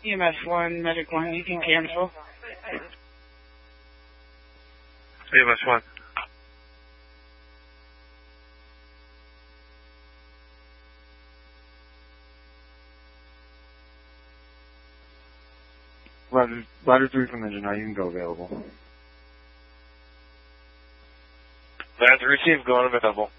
EMS 1, Medic 1, you can cancel. EMS 1. Ladder 3 from engine, now you can go available. Ladder 3 received, going available.